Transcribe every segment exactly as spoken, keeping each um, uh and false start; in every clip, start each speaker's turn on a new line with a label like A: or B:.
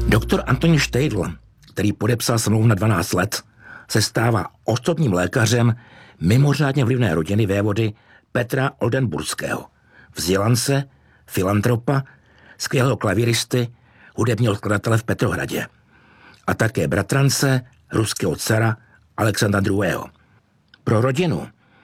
A: Doktor Antonín Štejdl, který podepsal smlouvu na dvanáct let, se stává osobním lékařem mimořádně vlivné rodiny vévody Petra Oldenburského, vzdělance, filantropa, skvělého klavíristy, hudebního skladatele v Petrohradě a také bratrance ruského cara Alexandra druhého. Pro rodinu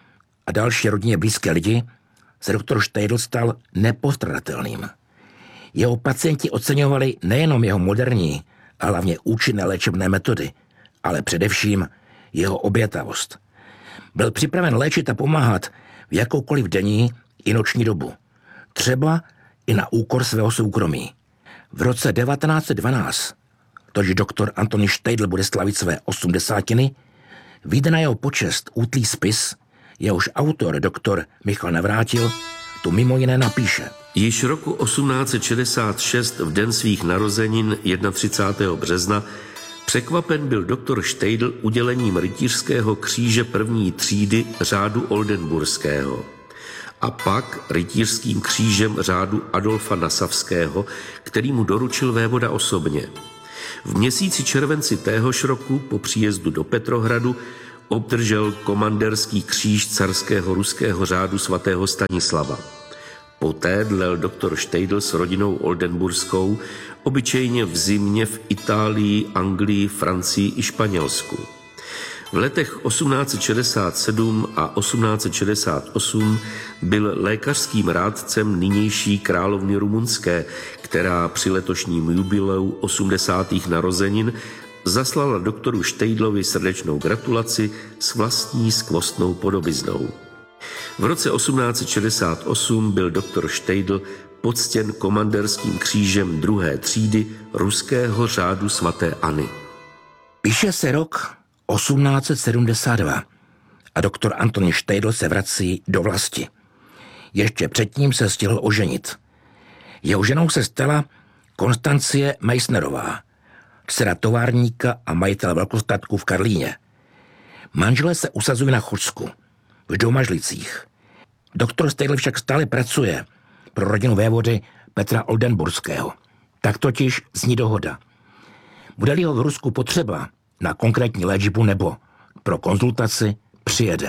A: a další rodině blízké lidi se doktor Štejdl stal nepostradatelným. Jeho pacienti oceňovali nejenom jeho moderní a hlavně účinné léčebné metody, ale především jeho obětavost. Byl připraven léčit a pomáhat v jakoukoliv denní i noční dobu. Třeba i na úkor svého soukromí. V roce devatenáct set dvanáct, tož doktor Antonín Štejdl bude slavit své osmdesátiny, vyjde na jeho počest útlý spis, jehož autor doktor Michal Navrátil tu mimo jiné napíše.
B: Již roku osmnáct set šedesát šest v den svých narozenin třicátého prvního března překvapen byl doktor Štejdl udělením rytířského kříže první třídy řádu Oldenburského a pak rytířským křížem řádu Adolfa Nassavského, který mu doručil vévoda osobně. V měsíci červenci téhož roku po příjezdu do Petrohradu obdržel komandérský kříž carského ruského řádu svatého Stanislava. Poté dlel doktor Štejdl s rodinou Oldenburskou obyčejně v zimě v Itálii, Anglii, Francii i Španělsku. V letech osmnáct set šedesát sedm a osmnáct set šedesát osm byl lékařským rádcem nynější královny rumunské, která při letošním jubileu osmdesátých narozenin zaslala doktoru Štejdlovi srdečnou gratulaci s vlastní skvostnou podobiznou. V roce osmnáct set šedesát osm byl doktor Štejdl poctěn komandérským křížem druhé třídy ruského řádu svaté Anny.
A: Píše se rok osmnáct set sedmdesát dva a doktor Antonín Štejdl se vrací do vlasti. Ještě předtím se stihl oženit. Jeho ženou se stala Konstancie Meissnerová, dcera továrníka a majitele velkostatku v Karlíně. Manželé se usazují na Chodsku, v Domažlicích. Doktor Štejdl však stále pracuje pro rodinu vévody Petra Oldenburského. Tak totiž zní dohoda. Bude-li ho v Rusku potřeba na konkrétní léčbu nebo pro konzultaci, přijede.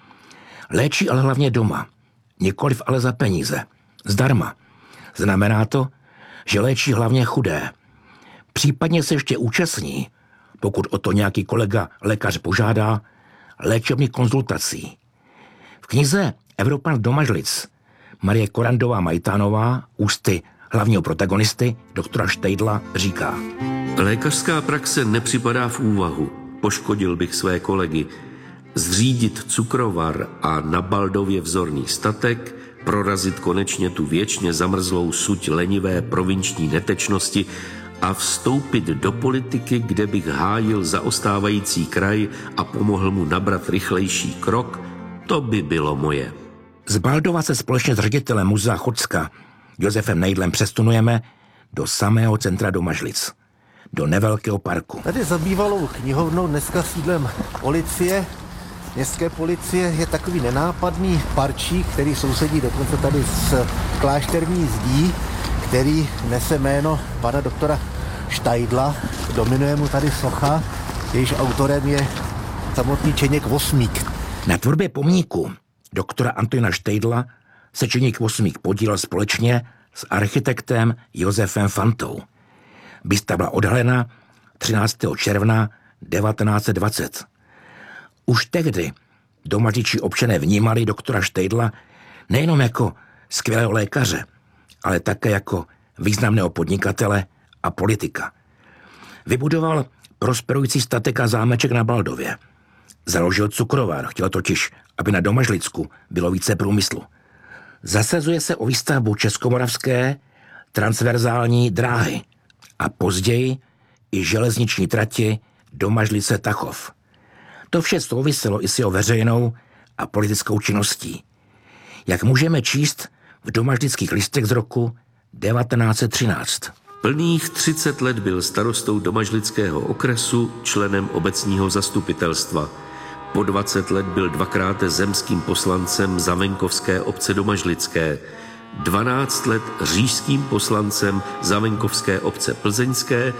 A: Léčí ale hlavně doma, nikoliv ale za peníze, zdarma. Znamená to, že léčí hlavně chudé. Případně se ještě účastní, pokud o to nějaký kolega lékař požádá, léčebných konzultací. V knize Evropan Domažlic Marie Korandová-Majtánová ústy hlavního protagonisty doktora Štejdla říká:
B: Lékařská praxe nepřipadá v úvahu. Poškodil bych své kolegy. Zřídit cukrovar a na Baldově vzorný statek, prorazit konečně tu věčně zamrzlou suť lenivé provinční netečnosti a vstoupit do politiky, kde bych hájil zaostávající kraj a pomohl mu nabrat rychlejší krok, to by bylo moje.
A: Z Baldova se společně s ředitelem muzea Chodska Josefem Nejdlem přesunujeme do samého centra Domažlic, do nevelkého parku.
C: Tady za bývalou knihovnou, dneska sídlem policie, městské policie, je takový nenápadný parčík, který sousedí dokonce tady s klášterní zdí, který nese jméno pana doktora Štejdla. Dominuje mu tady socha, jejíž autorem je samotný Čeněk Vosmík.
A: Na tvorbě pomníku doktora Antonína Štejdla se Čeněk Vosmík podílel společně s architektem Josefem Fantou. Busta byla odhalena třináctého června devatenáct set dvacet. Už tehdy domažličtí občané vnímali doktora Štejdla nejenom jako skvělého lékaře, ale také jako významného podnikatele a politika. Vybudoval prosperující statek a zámeček na Baldově. Založil cukrovar, chtěl totiž, aby na Domažlicku bylo více průmyslu. Zasazuje se o výstavbu českomoravské transverzální dráhy a později i železniční trati Domažlice-Tachov. To vše souviselo i s jeho veřejnou a politickou činností. Jak můžeme číst v Domažlických listech z roku devatenáct set třináct.
B: Plných třicet let byl starostou Domažlického okresu, členem obecního zastupitelstva. Po dvacet let byl dvakrát zemským poslancem za venkovské obce Domažlické, dvanáct let říšským poslancem za venkovské obce Plzeňské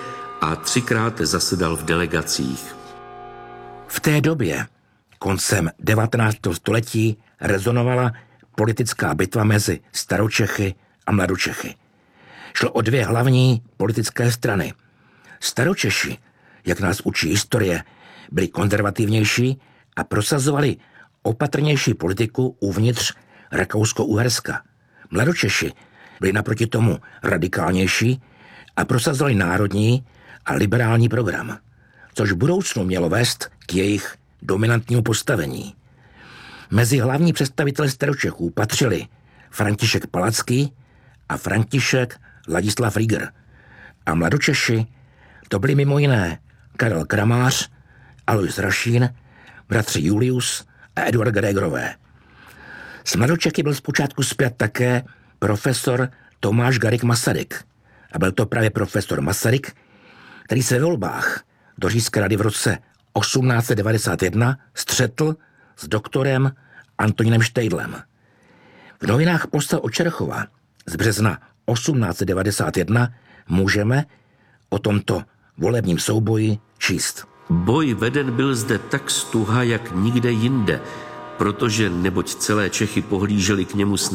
B: a třikrát zasedal v delegacích.
A: V té době, koncem devatenáctého století, rezonovala politická bitva mezi Staročechy a Mladočechy. Šlo o dvě hlavní politické strany. Staročeši, jak nás učí historie, byli konzervativnější a prosazovali opatrnější politiku uvnitř Rakousko-Uherska. Mladočeši byli naproti tomu radikálnější a prosazovali národní a liberální program, což v budoucnu mělo vést k jejich dominantnímu postavení. Mezi hlavní představitele Staročechů patřili František Palacký a František Ladislav Rieger. A Mladočeši to byli mimo jiné Karel Kramář, Alois Rašín, bratři Julius a Eduard Gregorové. S Mladočechy byl zpočátku spjat také profesor Tomáš Garrigue Masaryk. A byl to právě profesor Masaryk, který se ve volbách do Říšské rady v roce osmnáct set devadesát jedna střetl s doktorem Antonínem Štejdlem. V novinách Postel od Čerchova z března osmnáct set devadesát jedna můžeme o tomto volebním souboji číst.
B: Boj veden byl zde tak stuha, jak nikde jinde, protože neboť celé Čechy pohlíželi k němu s